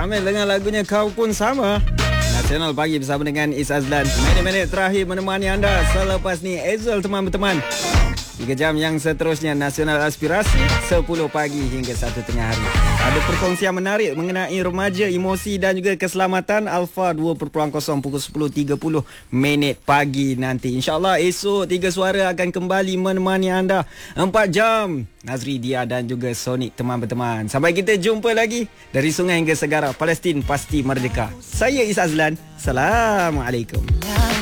Syamil dengan lagunya Kau Pun Sama. Nasional Pagi bersama dengan Is Azlan. Minit-minit terakhir menemani anda. Selepas ni Ezul teman-teman. 3 jam yang seterusnya Nasional Aspirasi 10 pagi hingga 1 tengah hari. Ada perkongsian menarik mengenai remaja, emosi dan juga keselamatan. Alfa 2.0 pukul 10.30 pagi nanti. InsyaAllah esok 3 Suara akan kembali menemani anda 4 jam. Nazri, Dia dan juga Sonic teman-teman. Sampai kita jumpa lagi. Dari sungai hingga segara, Palestin pasti merdeka. Saya Is Azlan. Assalamualaikum.